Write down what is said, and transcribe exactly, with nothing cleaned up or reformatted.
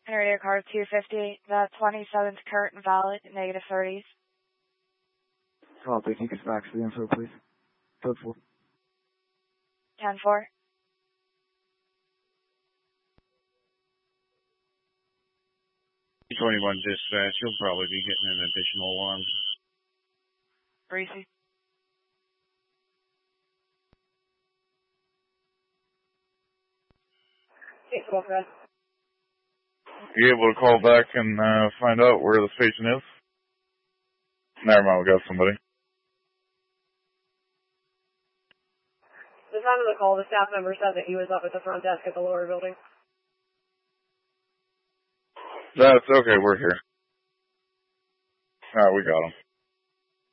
Radio car two fifty, the twenty-seventh Curtin valid, negative thirties. Copy, take us back to the info, please. Code four. ten four. twenty-one dispatch, you'll probably be getting an additional alarm. Breezy. Six one, Red. You able to call back and uh, find out where the station is? Never mind, we got somebody. The time of the call, the staff member said that he was up at the front desk at the lower building. That's okay, we're here. Alright, we got him.